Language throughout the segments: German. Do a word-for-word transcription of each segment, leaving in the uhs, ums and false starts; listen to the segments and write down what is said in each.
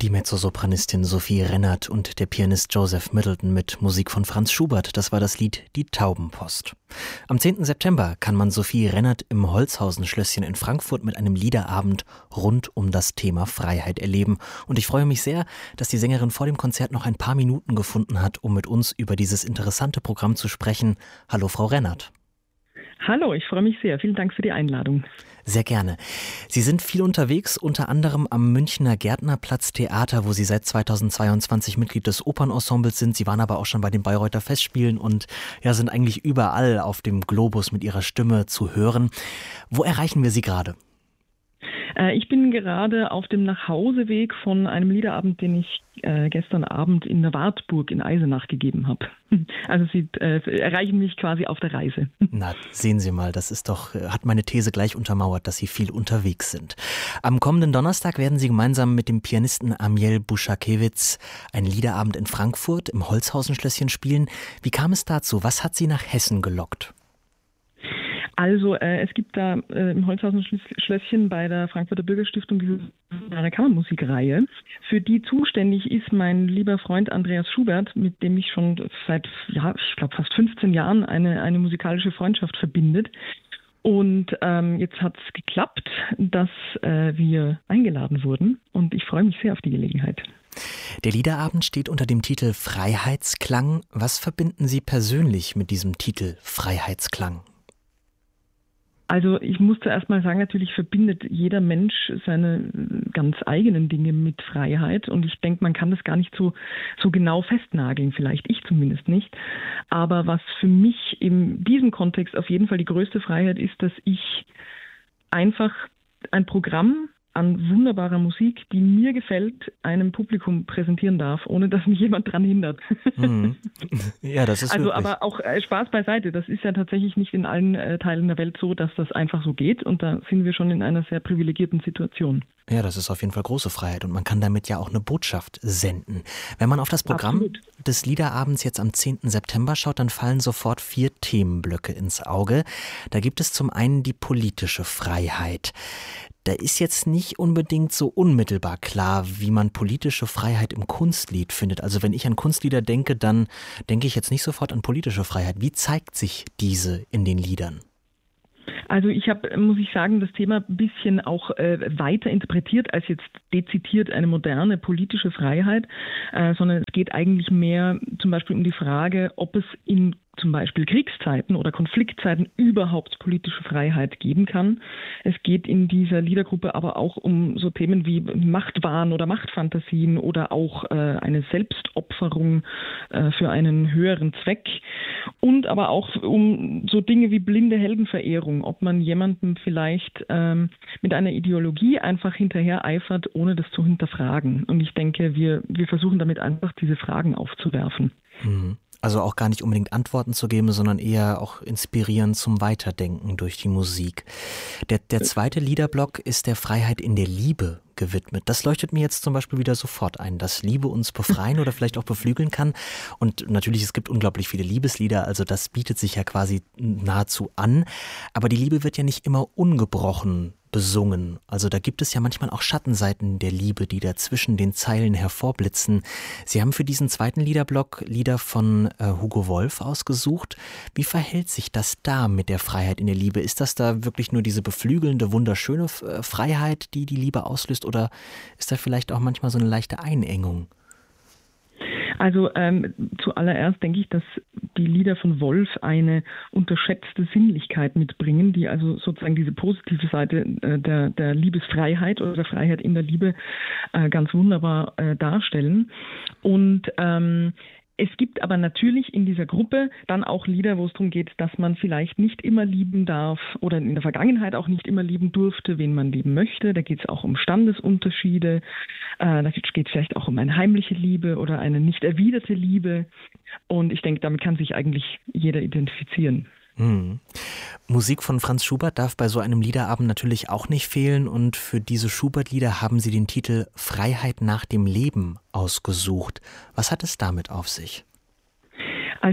Die Mezzosopranistin Sophie Rennert und der Pianist Joseph Middleton mit Musik von Franz Schubert. Das war das Lied Die Taubenpost. Am zehnten September kann man Sophie Rennert im Holzhausen-Schlösschen in Frankfurt mit einem Liederabend rund um das Thema Freiheit erleben. Und ich freue mich sehr, dass die Sängerin vor dem Konzert noch ein paar Minuten gefunden hat, um mit uns über dieses interessante Programm zu sprechen. Hallo, Frau Rennert. Hallo, ich freue mich sehr. Vielen Dank für die Einladung. Sehr gerne. Sie sind viel unterwegs, unter anderem am Münchner Gärtnerplatz Theater, wo Sie seit zweitausendzweiundzwanzig Mitglied des Opernensembles sind. Sie waren aber auch schon bei den Bayreuther Festspielen und ja, sind eigentlich überall auf dem Globus mit Ihrer Stimme zu hören. Wo erreichen wir Sie gerade? Ich bin gerade auf dem Nachhauseweg von einem Liederabend, den ich äh, gestern Abend in der Wartburg in Eisenach gegeben habe. Also Sie äh, erreichen mich quasi auf der Reise. Na, sehen Sie mal, das ist doch, hat meine These gleich untermauert, dass Sie viel unterwegs sind. Am kommenden Donnerstag werden Sie gemeinsam mit dem Pianisten Amiel Buschakewitz einen Liederabend in Frankfurt im Holzhausen-Schlösschen spielen. Wie kam es dazu? Was hat Sie nach Hessen gelockt? Also äh, es gibt da äh, im Holzhausen-Schlösschen bei der Frankfurter Bürgerstiftung diese eine Kammermusikreihe, für die zuständig ist mein lieber Freund Andreas Schubert, mit dem ich schon seit, ja, ich glaube fast fünfzehn Jahren eine, eine musikalische Freundschaft verbindet. Und ähm, jetzt hat es geklappt, dass äh, wir eingeladen wurden und ich freue mich sehr auf die Gelegenheit. Der Liederabend steht unter dem Titel Freiheitsklang. Was verbinden Sie persönlich mit diesem Titel Freiheitsklang? Also ich muss zuerst mal sagen, natürlich verbindet jeder Mensch seine ganz eigenen Dinge mit Freiheit und ich denke, man kann das gar nicht so, so genau festnageln, vielleicht ich zumindest nicht. Aber was für mich in diesem Kontext auf jeden Fall die größte Freiheit ist, dass ich einfach ein Programm an wunderbarer Musik, die mir gefällt, einem Publikum präsentieren darf, ohne dass mich jemand dran hindert. Mhm. Ja, das ist also wirklich. Aber auch äh, Spaß beiseite. Das ist ja tatsächlich nicht in allen äh, Teilen der Welt so, dass das einfach so geht. Und da sind wir schon in einer sehr privilegierten Situation. Ja, das ist auf jeden Fall große Freiheit und man kann damit ja auch eine Botschaft senden. Wenn man auf das Programm Absolut. des Liederabends jetzt am zehnten September schaut, dann fallen sofort vier Themenblöcke ins Auge. Da gibt es zum einen die politische Freiheit. Da ist jetzt nicht unbedingt so unmittelbar klar, wie man politische Freiheit im Kunstlied findet. Also wenn ich an Kunstlieder denke, dann denke ich jetzt nicht sofort an politische Freiheit. Wie zeigt sich diese in den Liedern? Also ich habe, muss ich sagen, das Thema ein bisschen auch äh, weiter interpretiert als jetzt dezidiert eine moderne politische Freiheit, äh, sondern es geht eigentlich mehr zum Beispiel um die Frage, ob es in zum Beispiel Kriegszeiten oder Konfliktzeiten überhaupt politische Freiheit geben kann. Es geht in dieser Liedergruppe aber auch um so Themen wie Machtwahn oder Machtfantasien oder auch äh, eine Selbstopferung äh, für einen höheren Zweck und aber auch um so Dinge wie blinde Heldenverehrung, ob man jemandem vielleicht ähm, mit einer Ideologie einfach hinterher eifert, ohne das zu hinterfragen. Und ich denke, wir, wir versuchen damit einfach diese Fragen aufzuwerfen. Mhm. Also auch gar nicht unbedingt Antworten zu geben, sondern eher auch inspirieren zum Weiterdenken durch die Musik. Der, der zweite Liederblock ist der Freiheit in der Liebe gewidmet. Das leuchtet mir jetzt zum Beispiel wieder sofort ein, dass Liebe uns befreien oder vielleicht auch beflügeln kann. Und natürlich, es gibt unglaublich viele Liebeslieder, also das bietet sich ja quasi nahezu an. Aber die Liebe wird ja nicht immer ungebrochen besungen. Also da gibt es ja manchmal auch Schattenseiten der Liebe, die da zwischen den Zeilen hervorblitzen. Sie haben für diesen zweiten Liederblock Lieder von äh, Hugo Wolf ausgesucht. Wie verhält sich das da mit der Freiheit in der Liebe? Ist das da wirklich nur diese beflügelnde, wunderschöne äh, Freiheit, die die Liebe auslöst, oder ist da vielleicht auch manchmal so eine leichte Einengung? Also ähm, zuallererst denke ich, dass die Lieder von Wolf eine unterschätzte Sinnlichkeit mitbringen, die also sozusagen diese positive Seite äh, der, der Liebesfreiheit oder der Freiheit in der Liebe äh, ganz wunderbar äh, darstellen. Und ähm, es gibt aber natürlich in dieser Gruppe dann auch Lieder, wo es darum geht, dass man vielleicht nicht immer lieben darf oder in der Vergangenheit auch nicht immer lieben durfte, wen man lieben möchte. Da geht es auch um Standesunterschiede, äh, da geht es vielleicht auch um eine heimliche Liebe oder eine nicht erwiderte Liebe. Und ich denke, damit kann sich eigentlich jeder identifizieren. Hm. Musik von Franz Schubert darf bei so einem Liederabend natürlich auch nicht fehlen und für diese Schubert-Lieder haben Sie den Titel Freiheit nach dem Leben ausgesucht. Was hat es damit auf sich? Also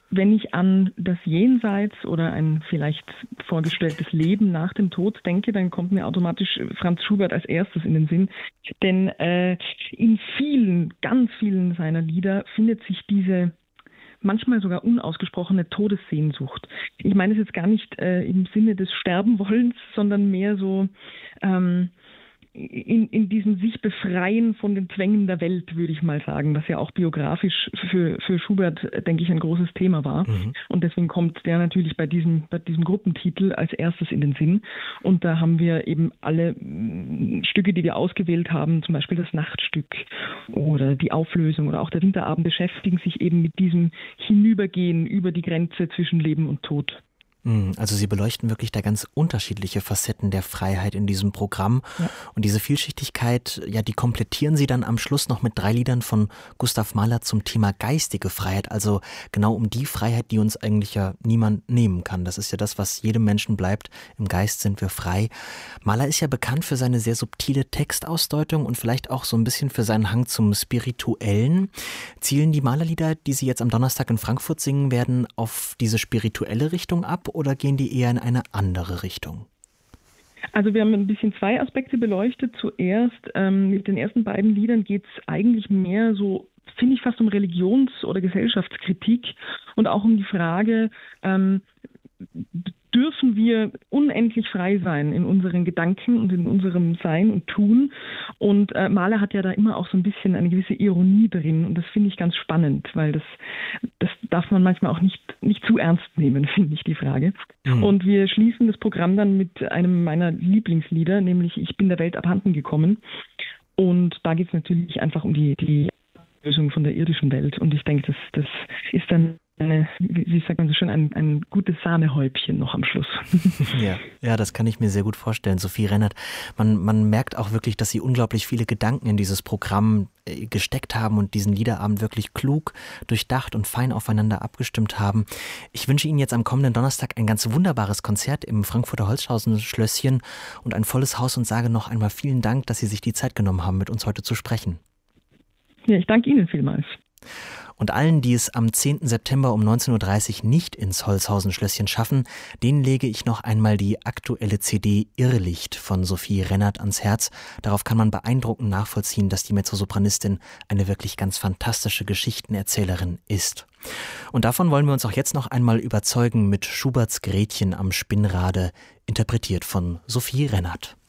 wenn ich an das Jenseits oder ein vielleicht vorgestelltes Leben nach dem Tod denke, dann kommt mir automatisch Franz Schubert als erstes in den Sinn. Denn äh, in vielen, ganz vielen seiner Lieder findet sich diese manchmal sogar unausgesprochene Todessehnsucht. Ich meine es jetzt gar nicht äh, im Sinne des Sterbenwollens, sondern mehr so ähm, in, in diesem sich befreien von den Zwängen der Welt, würde ich mal sagen, was ja auch biografisch für, für Schubert, denke ich, ein großes Thema war. Mhm. Und deswegen kommt der natürlich bei diesem, bei diesem Gruppentitel als erstes in den Sinn. Und da haben wir eben alle Stücke, die wir ausgewählt haben, zum Beispiel das Nachtstück oder die Auflösung oder auch der Winterabend, beschäftigen sich eben mit diesem Hinübergehen über die Grenze zwischen Leben und Tod. Also Sie beleuchten wirklich da ganz unterschiedliche Facetten der Freiheit in diesem Programm. Ja. Und diese Vielschichtigkeit, ja, die komplettieren Sie dann am Schluss noch mit drei Liedern von Gustav Mahler zum Thema geistige Freiheit. Also genau um die Freiheit, die uns eigentlich ja niemand nehmen kann. Das ist ja das, was jedem Menschen bleibt. Im Geist sind wir frei. Mahler ist ja bekannt für seine sehr subtile Textausdeutung und vielleicht auch so ein bisschen für seinen Hang zum Spirituellen. Zielen die Mahlerlieder, die Sie jetzt am Donnerstag in Frankfurt singen werden, auf diese spirituelle Richtung ab? Oder gehen die eher in eine andere Richtung? Also wir haben ein bisschen zwei Aspekte beleuchtet. Zuerst ähm, mit den ersten beiden Liedern geht es eigentlich mehr so, finde ich, fast um Religions- oder Gesellschaftskritik und auch um die Frage, ähm, dürfen wir unendlich frei sein in unseren Gedanken und in unserem Sein und Tun. Und äh, Mahler hat ja da immer auch so ein bisschen eine gewisse Ironie drin. Und das finde ich ganz spannend, weil das, das darf man manchmal auch nicht, nicht zu ernst nehmen, finde ich, die Frage. Mhm. Und wir schließen das Programm dann mit einem meiner Lieblingslieder, nämlich Ich bin der Welt abhanden gekommen. Und da geht es natürlich einfach um die, die Lösung von der irdischen Welt. Und ich denke, das, das ist dann Eine, wie sagt man so schön, ein, ein gutes Sahnehäubchen noch am Schluss. Ja, ja, das kann ich mir sehr gut vorstellen, Sophie Rennert. Man, man merkt auch wirklich, dass Sie unglaublich viele Gedanken in dieses Programm gesteckt haben und diesen Liederabend wirklich klug, durchdacht und fein aufeinander abgestimmt haben. Ich wünsche Ihnen jetzt am kommenden Donnerstag ein ganz wunderbares Konzert im Frankfurter Holzhausen-Schlösschen und ein volles Haus und sage noch einmal vielen Dank, dass Sie sich die Zeit genommen haben, mit uns heute zu sprechen. Ja, ich danke Ihnen vielmals. Und allen, die es am zehnten September um neunzehn Uhr dreißig nicht ins Holzhausen-Schlösschen schaffen, denen lege ich noch einmal die aktuelle C D Irrlicht von Sophie Rennert ans Herz. Darauf kann man beeindruckend nachvollziehen, dass die Mezzosopranistin eine wirklich ganz fantastische Geschichtenerzählerin ist. Und davon wollen wir uns auch jetzt noch einmal überzeugen mit Schuberts Gretchen am Spinnrade, interpretiert von Sophie Rennert.